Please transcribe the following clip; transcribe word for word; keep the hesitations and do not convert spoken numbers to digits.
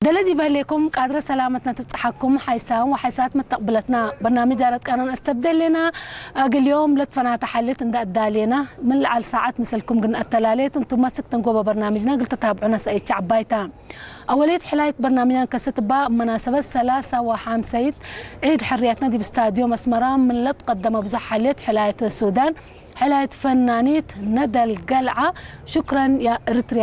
دلدي بالكم قادرة سلامتنا تتحكم حيساهم وحيسات متقبلتنا برنامج دارت كانون استبدل لنا اليوم لطفنا تحليت اند ادالينا من على ساعات مثلكم قلنا التلاليت انتم مسكتن جوه برنامجنا قلت تتابعونا سعيد عبايتا اوليت حلايه برنامجنا كستبا مناسبه ثلاثة وحام سيد عيد حريتنا دي باستاديوم اسمران من اللي تقدم بزح حليت حلايه السودان حلايه فنانيت ندى القلعه. شكرا يا ارتريا.